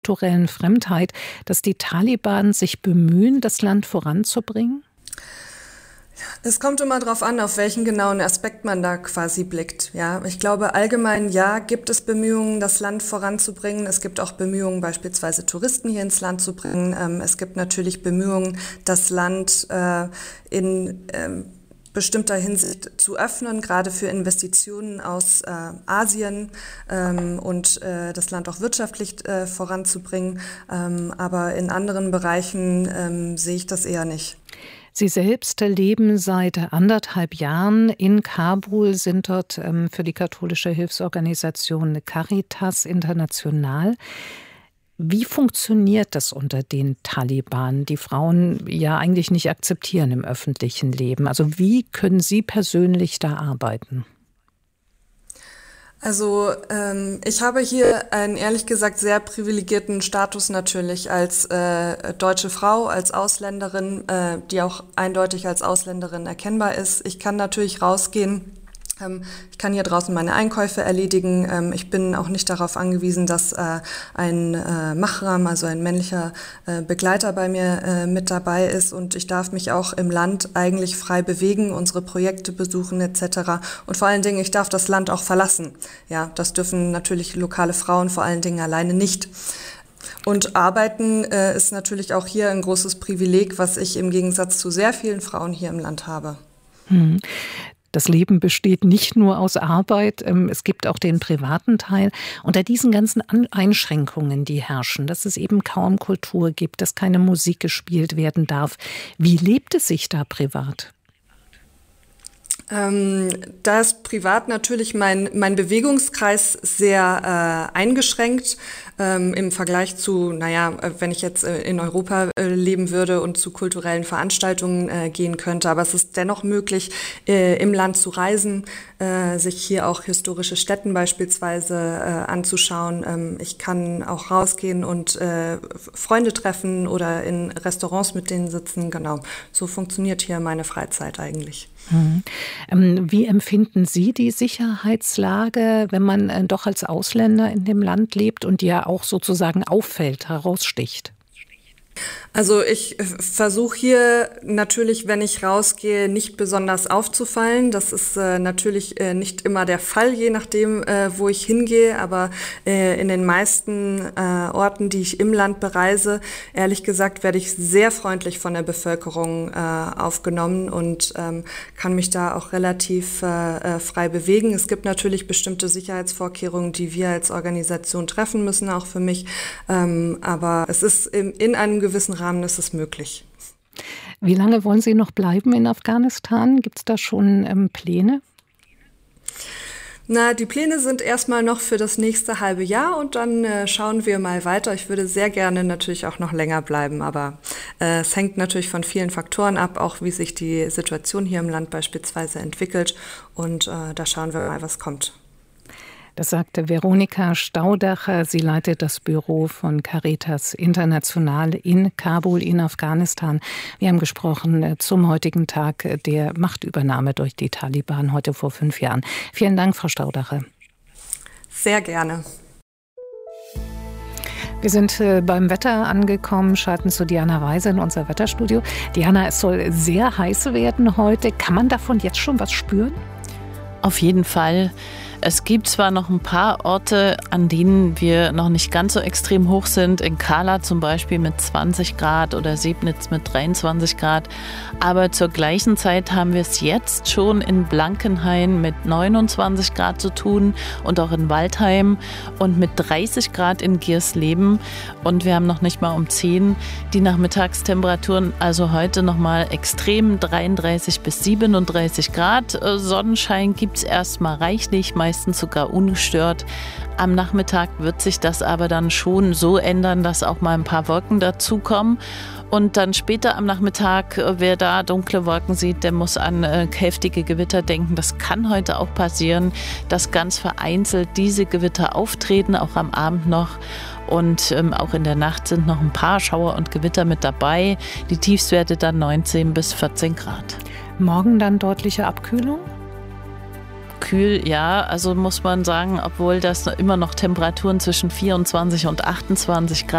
kulturellen Fremdheit, dass die Taliban sich bemühen, das Land voranzubringen? Es kommt immer darauf an, auf welchen genauen Aspekt man da quasi blickt. Ja, ich glaube, allgemein ja, gibt es Bemühungen, das Land voranzubringen. Es gibt auch Bemühungen, beispielsweise Touristen hier ins Land zu bringen. Es gibt natürlich Bemühungen, das Land in bestimmter Hinsicht zu öffnen, gerade für Investitionen aus Asien und das Land auch wirtschaftlich voranzubringen. Aber in anderen Bereichen sehe ich das eher nicht. Sie selbst leben seit 1,5 Jahren in Kabul, sind dort für die katholische Hilfsorganisation Caritas International. Wie funktioniert das unter den Taliban, die Frauen ja eigentlich nicht akzeptieren im öffentlichen Leben? Also wie können Sie persönlich da arbeiten? Also ich habe hier einen ehrlich gesagt sehr privilegierten Status natürlich als deutsche Frau, als Ausländerin, die auch eindeutig als Ausländerin erkennbar ist. Ich kann natürlich rausgehen. Ich kann hier draußen meine Einkäufe erledigen. Ich bin auch nicht darauf angewiesen, dass ein Mahram, also ein männlicher Begleiter bei mir mit dabei ist. Und ich darf mich auch im Land eigentlich frei bewegen, unsere Projekte besuchen etc. Und vor allen Dingen, ich darf das Land auch verlassen. Ja, das dürfen natürlich lokale Frauen vor allen Dingen alleine nicht. Und arbeiten ist natürlich auch hier ein großes Privileg, was ich im Gegensatz zu sehr vielen Frauen hier im Land habe. Das Leben besteht nicht nur aus Arbeit, es gibt auch den privaten Teil. Unter diesen ganzen Einschränkungen, die herrschen, dass es eben kaum Kultur gibt, dass keine Musik gespielt werden darf. Wie lebt es sich da privat? Da ist privat natürlich mein Bewegungskreis sehr eingeschränkt im Vergleich zu, wenn ich jetzt in Europa leben würde und zu kulturellen Veranstaltungen gehen könnte. Aber es ist dennoch möglich, im Land zu reisen, sich hier auch historische Stätten beispielsweise anzuschauen. Ich kann auch rausgehen und Freunde treffen oder in Restaurants mit denen sitzen. Genau, so funktioniert hier meine Freizeit eigentlich. Wie empfinden Sie die Sicherheitslage, wenn man doch als Ausländer in dem Land lebt und ja auch sozusagen auffällt, heraussticht? Also ich versuche hier natürlich, wenn ich rausgehe, nicht besonders aufzufallen. Das ist natürlich nicht immer der Fall, je nachdem, wo ich hingehe. Aber in den meisten Orten, die ich im Land bereise, ehrlich gesagt, werde ich sehr freundlich von der Bevölkerung aufgenommen und kann mich da auch relativ frei bewegen. Es gibt natürlich bestimmte Sicherheitsvorkehrungen, die wir als Organisation treffen müssen, auch für mich. Aber es ist in einem gewissen Rahmen ist es möglich. Wie lange wollen Sie noch bleiben in Afghanistan? Gibt es da schon Pläne? Die Pläne sind erstmal noch für das nächste halbe Jahr und dann schauen wir mal weiter. Ich würde sehr gerne natürlich auch noch länger bleiben, aber es hängt natürlich von vielen Faktoren ab, auch wie sich die Situation hier im Land beispielsweise entwickelt und da schauen wir mal, was kommt. Das sagte Veronika Staudacher. Sie leitet das Büro von Caritas International in Kabul in Afghanistan. Wir haben gesprochen zum heutigen Tag der Machtübernahme durch die Taliban, heute vor 5 Jahren. Vielen Dank, Frau Staudacher. Sehr gerne. Wir sind beim Wetter angekommen, schalten zu Diana Weise in unser Wetterstudio. Diana, es soll sehr heiß werden heute. Kann man davon jetzt schon was spüren? Auf jeden Fall. Es gibt zwar noch ein paar Orte, an denen wir noch nicht ganz so extrem hoch sind, in Kala zum Beispiel mit 20 Grad oder Sebnitz mit 23 Grad, aber zur gleichen Zeit haben wir es jetzt schon in Blankenhain mit 29 Grad zu tun und auch in Waldheim und mit 30 Grad in Giersleben und wir haben noch nicht mal um 10 die Nachmittagstemperaturen, also heute nochmal extrem 33 bis 37 Grad. Sonnenschein gibt es erstmal reichlich, meistens sogar ungestört. Am Nachmittag wird sich das aber dann schon so ändern, dass auch mal ein paar Wolken dazukommen. Und dann später am Nachmittag, wer da dunkle Wolken sieht, der muss an heftige Gewitter denken. Das kann heute auch passieren, dass ganz vereinzelt diese Gewitter auftreten, auch am Abend noch. Und auch in der Nacht sind noch ein paar Schauer und Gewitter mit dabei. Die Tiefstwerte dann 19 bis 14 Grad. Morgen dann deutliche Abkühlung? Kühl, ja, also muss man sagen, obwohl das immer noch Temperaturen zwischen 24 und 28 Grad